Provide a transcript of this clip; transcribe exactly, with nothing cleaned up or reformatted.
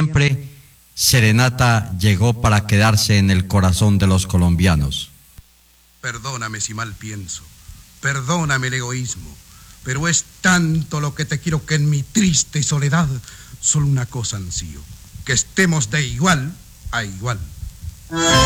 siempre, Serenata llegó para quedarse en el corazón de los colombianos. Perdóname si mal pienso, perdóname el egoísmo, pero es tanto lo que te quiero que en mi triste soledad solo una cosa ansío, que estemos de igual a igual.